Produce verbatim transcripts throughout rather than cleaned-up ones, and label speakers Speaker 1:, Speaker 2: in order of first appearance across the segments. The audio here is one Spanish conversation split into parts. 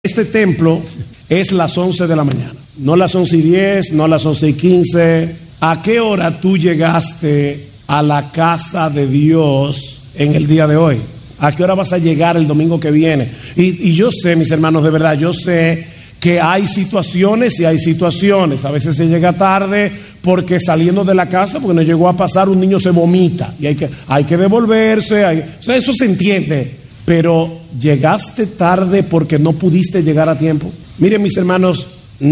Speaker 1: Este templo es las once de la mañana, no las once y diez, no las once y quince. ¿A qué hora tú llegaste a la casa de Dios en el día de hoy? ¿A qué hora vas a llegar el domingo que viene? Y, y yo sé, mis hermanos, de verdad, yo sé que hay situaciones y hay situaciones. A veces se llega tarde porque saliendo de la casa, porque no llegó a pasar, un niño se vomita y hay que, hay que devolverse. Hay, o sea, eso se entiende. Pero llegaste tarde porque no pudiste llegar a tiempo. Miren, mis hermanos,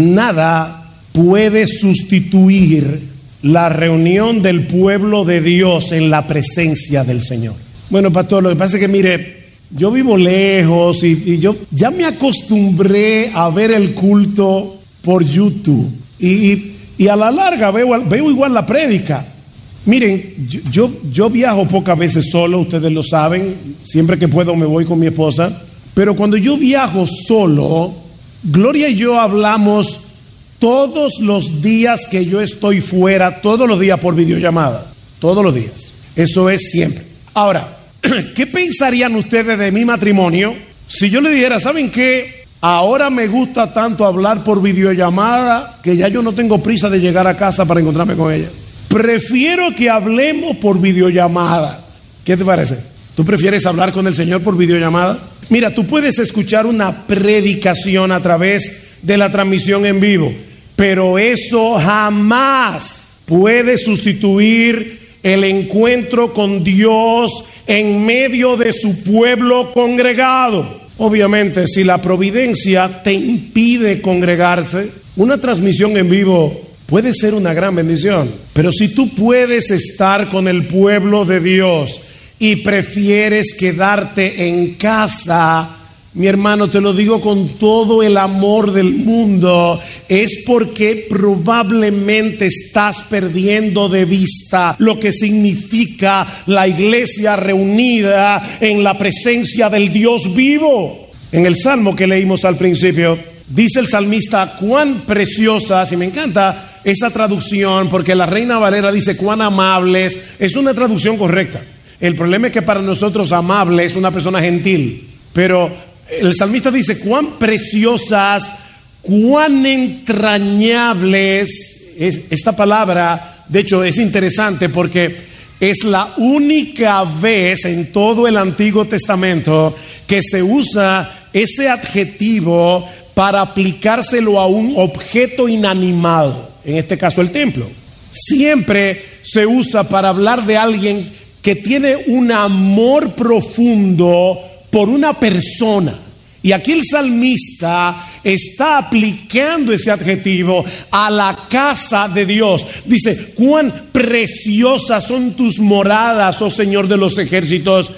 Speaker 1: nada puede sustituir la reunión del pueblo de Dios en la presencia del Señor. Bueno, pastor, lo que pasa es que, mire, yo vivo lejos y, y yo ya me acostumbré a ver el culto por YouTube. Y, y, y a la larga veo, veo igual la prédica. Miren, yo, yo, yo viajo pocas veces solo, ustedes lo saben. Siempre que puedo me voy con mi esposa. Pero cuando yo viajo solo, Gloria y yo hablamos todos los días que yo estoy fuera, todos los días por videollamada, todos los días. Eso es siempre. Ahora, ¿qué pensarían ustedes de mi matrimonio si yo le dijera, ¿saben qué? Ahora me gusta tanto hablar por videollamada que ya yo no tengo prisa de llegar a casa para encontrarme con ella. Prefiero que hablemos por videollamada. ¿Qué te parece? ¿Tú prefieres hablar con el Señor por videollamada? Mira, tú puedes escuchar una predicación a través de la transmisión en vivo, pero eso jamás puede sustituir el encuentro con Dios en medio de su pueblo congregado. Obviamente, si la providencia te impide congregarse, una transmisión en vivo puede ser una gran bendición. Pero si tú puedes estar con el pueblo de Dios y prefieres quedarte en casa, mi hermano, te lo digo con todo el amor del mundo, es porque probablemente estás perdiendo de vista lo que significa la iglesia reunida en la presencia del Dios vivo. En el salmo que leímos al principio, dice el salmista, cuán preciosas, y me encanta esa traducción porque la Reina Valera dice cuán amables. Es una traducción correcta. El problema es que para nosotros amable es una persona gentil, pero el salmista dice cuán preciosas, cuán entrañables. Es, esta palabra, de hecho, es interesante porque es la única vez en todo el Antiguo Testamento que se usa ese adjetivo para aplicárselo a un objeto inanimado, en este caso el templo. Siempre se usa para hablar de alguien que tiene un amor profundo por una persona. Y aquí el salmista está aplicando ese adjetivo a la casa de Dios. Dice, cuán preciosas son tus moradas, oh Señor de los ejércitos.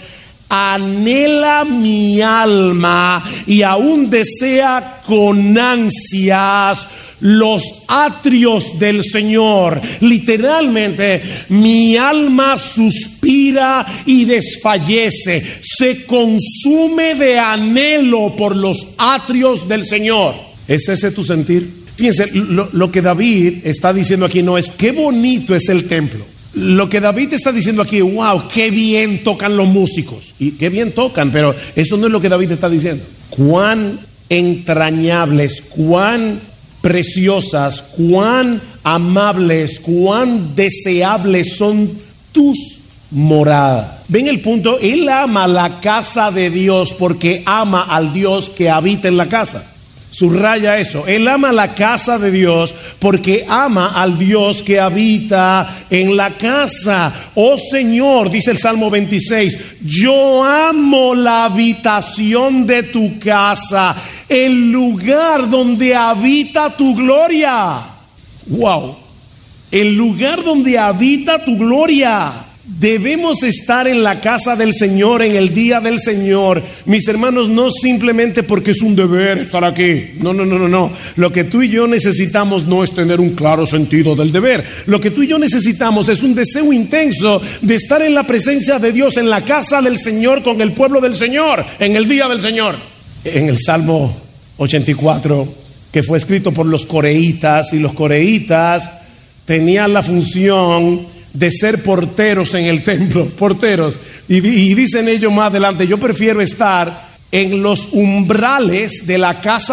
Speaker 1: Anhela mi alma y aún desea con ansias los atrios del Señor. Literalmente, mi alma suspira y desfallece, se consume de anhelo por los atrios del Señor. ¿Es ese tu sentir? Fíjense, lo, lo que David está diciendo aquí no es qué bonito es el templo. Lo que David está diciendo aquí, wow, qué bien tocan los músicos. Y qué bien tocan, pero eso no es lo que David está diciendo. Cuán entrañables, cuán preciosas, cuán amables, cuán deseables son tus moradas. ¿Ven el punto? Él ama la casa de Dios porque ama al Dios que habita en la casa. Subraya eso. Él ama la casa de Dios porque ama al Dios que habita en la casa. Oh Señor, dice el Salmo veintiséis, yo amo la habitación de tu casa, el lugar donde habita tu gloria. Wow. El lugar donde habita tu gloria. Debemos estar en la casa del Señor en el día del Señor, mis hermanos, no simplemente porque es un deber estar aquí. No, no, no, no, no. Lo que tú y yo necesitamos no es tener un claro sentido del deber. Lo que tú y yo necesitamos es un deseo intenso de estar en la presencia de Dios, en la casa del Señor, con el pueblo del Señor, en el día del Señor. En el Salmo ochenta y cuatro, que fue escrito por los coreitas, y los coreitas tenían la función de ser porteros en el templo, porteros, y, y dicen ellos más adelante, yo prefiero estar en los umbrales de la casa